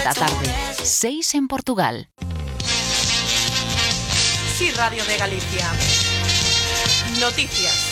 da tarde, 6 en Portugal. Sí, Radio de Galicia. Noticias.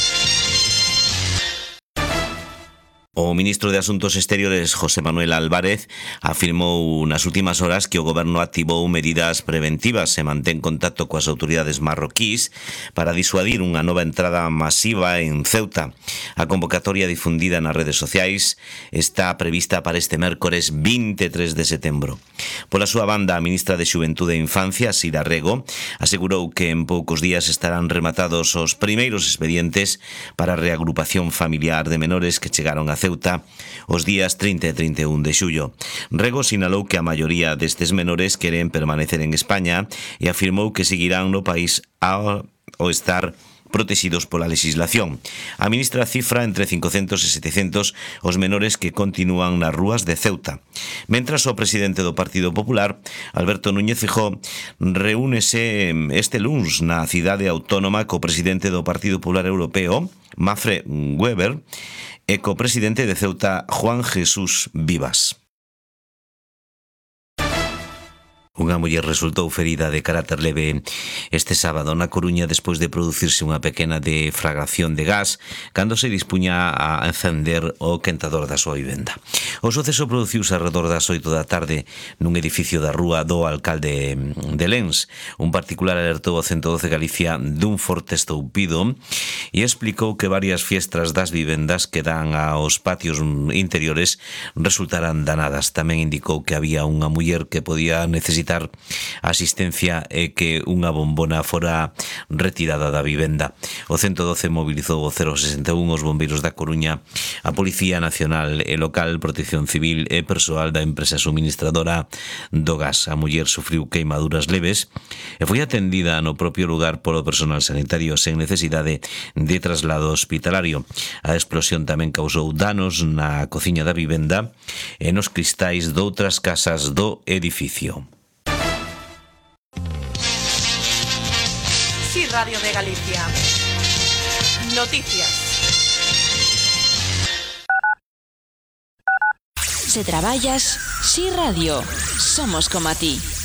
O ministro de Asuntos Exteriores, José Manuel Álvarez, afirmou nas últimas horas que o goberno activou medidas preventivas e mantén contacto coas autoridades marroquís para disuadir unha nova entrada masiva en Ceuta. A convocatoria difundida nas redes sociais está prevista para este mércores 23 de setembro. Pola súa banda, a ministra de Xuventude e Infancia, Sira Rego, asegurou que en poucos días estarán rematados os primeiros expedientes para a reagrupación familiar de menores que chegaron a Ceuta os días 30 e 31 de xullo. Rego sinalou que a maioría destes menores queren permanecer en España e afirmou que seguirán no país ao estar protegidos pola legislación. A ministra cifra entre 500 e 700 os menores que continúan nas rúas de Ceuta. Mentras, o presidente do Partido Popular, Alberto Núñez Feijóo, reúnese este luns na cidade autónoma co presidente do Partido Popular Europeo, Manfred Weber, e co presidente de Ceuta, Juan Jesús Vivas. Unha muller resultou ferida de carácter leve este sábado na Coruña despois de producirse unha pequena deflagración de gas cando se dispuña a encender o quentador da súa vivenda. O suceso produciuse alrededor das 8 da tarde nun edificio da rúa do alcalde de Lens. Un particular alertou ao 112 Galicia dun forte estoupido e explicou que varias fiestras das vivendas que dan aos patios interiores resultaran danadas. Tamén indicou que había unha muller que podía necesitar asistencia e que unha bombona fora retirada da vivenda. O 112 mobilizou o 061, os bombeiros da Coruña, a Policía Nacional e Local, Protección Civil e persoal da empresa suministradora do gas. A muller sufriu queimaduras leves e foi atendida no propio lugar polo personal sanitario sen necesidade de traslado hospitalario. A explosión tamén causou danos na cociña da vivenda e nos cristais doutras casas do edificio. Sí, Radio de Galicia. Noticias. Se traballas, Sí Radio, somos como a ti.